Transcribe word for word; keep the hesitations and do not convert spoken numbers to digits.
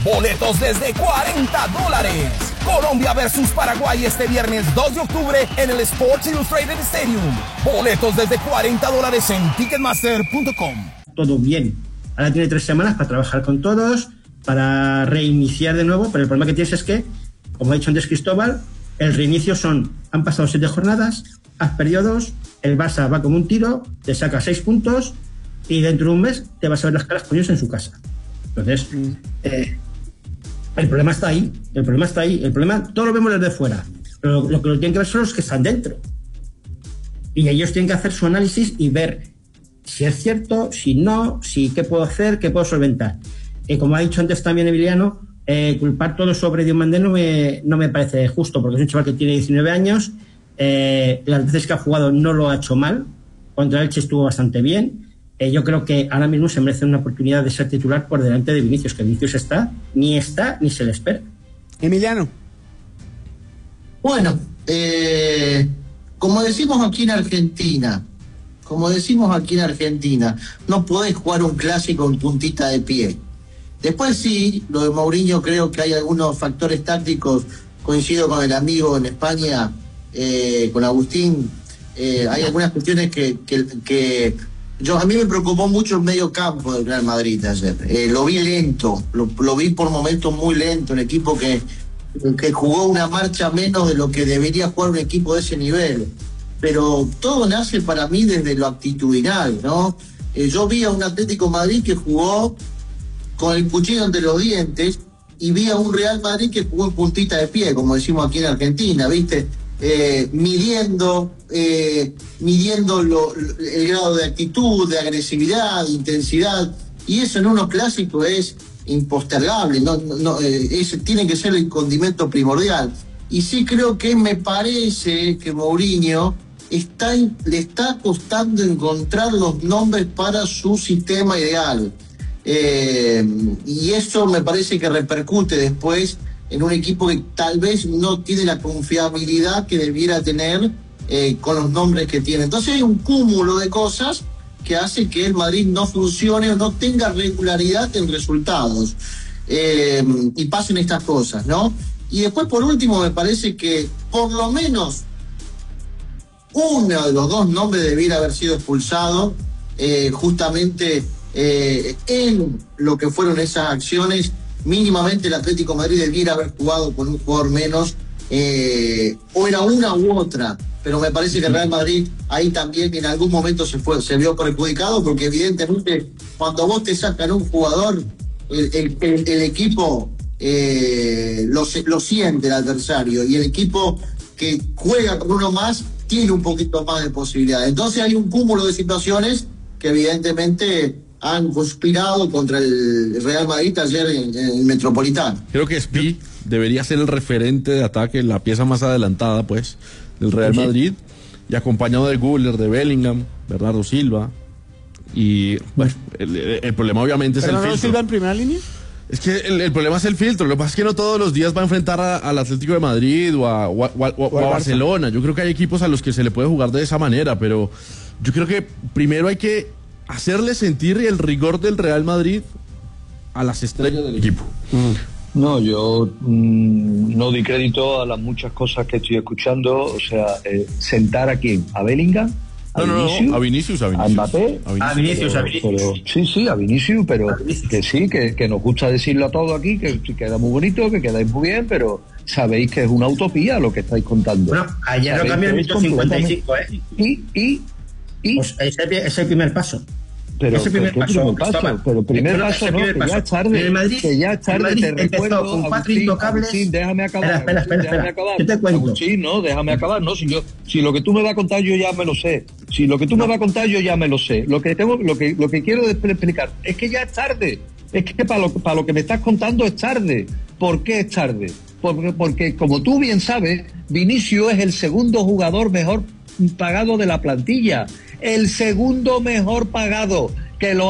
Boletos desde cuarenta dólares. Colombia versus Paraguay este viernes dos de octubre en el Sports Illustrated Stadium. Boletos desde cuarenta dólares en ticketmaster punto com. Todo bien. Ahora tiene tres semanas para trabajar con todos, para reiniciar de nuevo, pero el problema que tienes es que, como ha dicho antes Cristóbal, el reinicio son, han pasado siete jornadas, has perdido dos, el Barça va como un tiro, te saca seis puntos y dentro de un mes te vas a ver las caras con ellos en su casa. Entonces, mm. eh, el problema está ahí, el problema está ahí, el problema todo lo vemos desde fuera, pero lo, lo que lo tienen que ver son los que están dentro. Y ellos tienen que hacer su análisis y ver si es cierto, si no, si qué puedo hacer, qué puedo solventar. Y como ha dicho antes también Emiliano, eh, culpar todo sobre Diomandé no me, no me parece justo, porque es un chaval que tiene diecinueve años, eh, las veces que ha jugado no lo ha hecho mal, contra Elche estuvo bastante bien. Eh, yo creo que ahora mismo se merece una oportunidad de ser titular por delante de Vinicius, que Vinicius está, ni está, ni se le espera. Emiliano. Bueno, eh, como decimos aquí en Argentina, como decimos aquí en Argentina, no podés jugar un clásico en puntita de pie. Después sí, lo de Mourinho, creo que hay algunos factores tácticos, coincido con el amigo en España, eh, con Agustín, eh, hay algunas cuestiones que, que, que yo a mí me preocupó mucho el medio campo del Real Madrid ayer. Eh, lo vi lento, lo, lo vi por momentos muy lento, un equipo que, que jugó una marcha menos de lo que debería jugar un equipo de ese nivel. Pero todo nace para mí desde lo actitudinal, ¿no? Eh, yo vi a un Atlético Madrid que jugó con el cuchillo entre los dientes y vi a un Real Madrid que jugó en puntita de pie, como decimos aquí en Argentina, ¿viste? Eh, midiendo eh, midiendo lo, el grado de actitud, de agresividad, de intensidad, y eso en unos clásicos es impostergable, no, no, eh, es, tiene que ser el condimento primordial. Y sí creo que me parece que Mourinho está, le está costando encontrar los nombres para su sistema ideal. Eh, y eso me parece que repercute después en un equipo que tal vez no tiene la confiabilidad que debiera tener eh, con los nombres que tiene. Entonces hay un cúmulo de cosas que hace que el Madrid no funcione o no tenga regularidad en resultados. Eh, y pasen estas cosas, ¿no? Y después, por último, me parece que por lo menos uno de los dos nombres debiera haber sido expulsado eh, justamente eh, en lo que fueron esas acciones. Mínimamente el Atlético de Madrid debiera haber jugado con un jugador menos, eh, o era una u otra, pero me parece que el Real Madrid ahí también en algún momento se fue, se vio perjudicado, porque evidentemente cuando vos te sacan un jugador, el, el, el, el equipo eh, lo, lo siente el adversario, y el equipo que juega con uno más tiene un poquito más de posibilidades. Entonces hay un cúmulo de situaciones que evidentemente han conspirado contra el Real Madrid ayer en, en el Metropolitano. Creo que Spi debería ser el referente de ataque, la pieza más adelantada, pues, del Real Madrid, y acompañado de Güler, de Bellingham, Bernardo Silva, y bueno, el, el problema obviamente es el filtro. ¿Bernardo Silva en primera línea? Es que el, el problema es el filtro. Lo que pasa es que no todos los días va a enfrentar a, al Atlético de Madrid o a, o a, o a, o a Barcelona. Yo creo que hay equipos a los que se le puede jugar de esa manera, pero yo creo que primero hay que hacerle sentir el rigor del Real Madrid a las estrellas del equipo. Mm. No, yo mmm, no di crédito a las muchas cosas que estoy escuchando. O sea, eh, sentar a quién, a Bellingham, a no, Vinicius, no, no, a Vinicius, a Vinicius, a Mbappé, a Vinicius, pero, a Vinicius. Pero, sí, sí, a Vinicius, pero que sí, que, que nos gusta decirlo a todos aquí, que, que queda muy bonito, que quedáis muy bien, pero sabéis que es una utopía lo que estáis contando. Bueno, ayer lo cambian en cincuenta y cinco, ¿eh? Y, y, y... Pues ese es el primer paso. Pero, ese primer ¿qué paso, primer paso? Pero primer pero paso, no, primer que paso. ya es tarde, Madrid, que ya es tarde, te recuerdo, con cuatro Agustín, intocables. Agustín, déjame acabar. Espera, espera, espera, Agustín, espera. Yo te cuento. Agustín, no, déjame acabar, no, si yo, si lo que tú me vas a contar yo ya me lo sé, si lo que tú no. me vas a contar yo ya me lo sé, lo que tengo, lo que, lo que quiero explicar es que ya es tarde, es que para lo, para lo que me estás contando es tarde. ¿Por qué es tarde? Porque, porque como tú bien sabes, Vinicius es el segundo jugador mejor pagado de la plantilla, el segundo mejor pagado, que lo